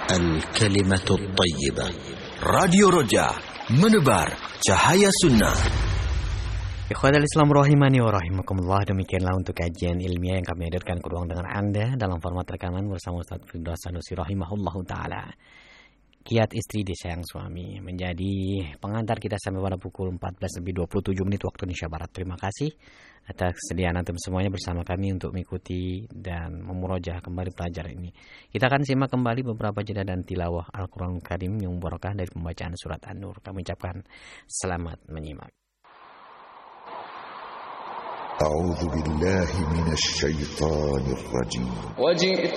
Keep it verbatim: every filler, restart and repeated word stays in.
Al-Kalimatul Tayyibah. Radio Roja, menebar cahaya sunnah. Ikhwatal Islam rahimani wa rahimakumullah. Demikianlah untuk kajian ilmiah yang kami hadirkan ke ruang dengan Anda dalam format rekaman bersama Ustaz Firdaus Sanusi rahimahullahu taala. Kiat istri disayang suami menjadi pengantar kita sampai pada pukul empat belas lebih dua puluh tujuh menit waktu Indonesia Barat. Terima kasih atas kesediaan antum semuanya bersama kami untuk mengikuti dan memurojaah kembali pelajaran ini. Kita akan simak kembali beberapa jeda dan tilawah Al-Quranul Karim yang barakah dari pembacaan surat An-Nur. Kami ucapkan selamat menyimak. A'udzu billahi minasy syaithanir rajim.